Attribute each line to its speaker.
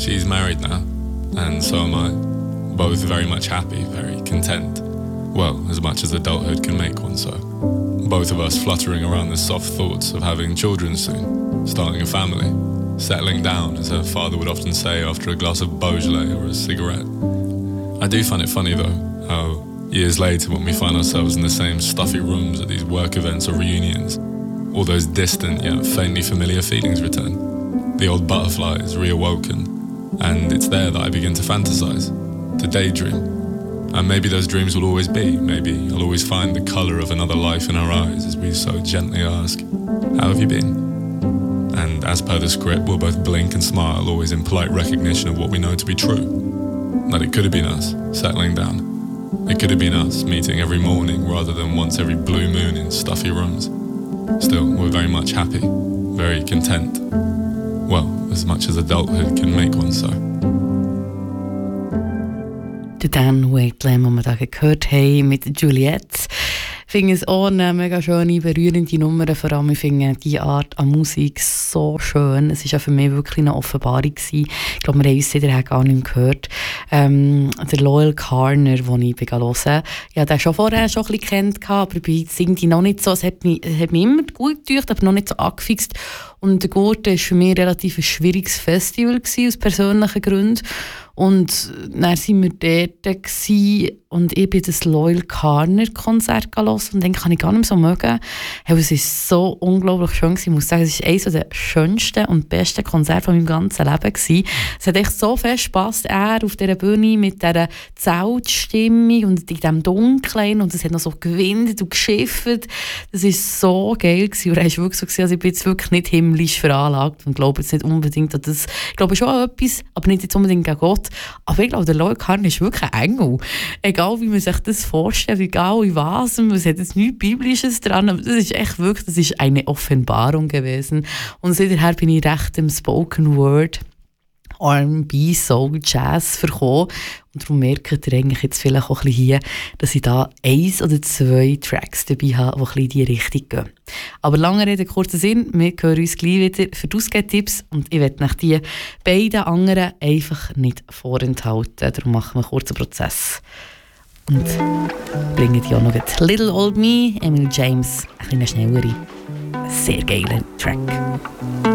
Speaker 1: She's married now, and so am I. Both very much happy, very content. Well, as much as adulthood can make one so. Both of us fluttering around the soft thoughts of having children soon, starting a family, settling down, as her father would often say after a glass of Beaujolais or a cigarette. I do find it funny though, how years later when we find ourselves in the same stuffy rooms at these work events or reunions, all those distant yet faintly familiar feelings return. The old butterfly is reawoken, and it's there that I begin to fantasize, to daydream. And maybe those dreams will always be. Maybe I'll always find the colour of another life in her eyes as we so gently ask, "How have you been?" And as per the script, we'll both blink and smile, always in polite recognition of what we know to be true. That it could have been us, settling down. It could have been us, meeting every morning rather than once every blue moon in stuffy rooms. Still, we're very much happy, very content. Well, as much as adulthood can make one so.
Speaker 2: Der Dan Waitlam, den wir da gehört haben mit Juliette. Ich finde es auch eine mega schöne, berührende Nummer. Vor allem, ich finde diese Art an Musik so schön. Es war ja für mich wirklich eine Offenbarung gewesen. Ich glaube, wir haben uns seither gar nicht mehr gehört. Der Loyal Carner, den ich hören bin. Ich habe den schon vorher schon ein bisschen kennt, aber ich singe die noch nicht so. Es hat mich immer gut gedacht, aber noch nicht so angefixt. Und der Gurten war für mich relativ ein schwieriges Festival gewesen, aus persönlichen Gründen. Und dann waren wir dort und ich bin das Loyal Carner Konzert hören und dann kann ich gar nicht mehr so mögen. Hey, es war so unglaublich schön gewesen. Ich muss sagen, es war eines der schönsten und besten Konzerte von meinem ganzen Leben gewesen. Es hat echt so viel Spass, auf dieser Bühne mit dieser Zeltstimmung und in diesem Dunkeln und es hat noch so gewindet und geschifft. Das war so geil gewesen. Und er war wirklich so gewesen, also ich bin jetzt wirklich nicht himmlisch veranlagt und glaube jetzt nicht unbedingt an das. Ich glaube schon an etwas, aber nicht jetzt unbedingt an Gott. Aber ich glaube, der Loyal Carner ist wirklich ein Engel. Egal wie man sich das vorstellt, egal in was, es hat jetzt nichts Biblisches dran, aber das ist echt wirklich, das ist eine Offenbarung gewesen. Und seither bin ich recht im Spoken Word, R&B, Soul, Jazz verkommen. Und darum merkt ihr eigentlich jetzt vielleicht auch ein bisschen hier, dass ich da 1 oder 2 Tracks dabei habe, die ein bisschen in diese Richtung gehen. Aber lange Rede, kurzer Sinn, wir hören uns gleich wieder für die Ausgehtipps und ich werde nach die beiden anderen einfach nicht vorenthalten. Darum machen wir einen kurzen Prozess. Und bringen die auch noch Little Old Me, Emily James, ein bisschen schnellere, sehr geiler Track.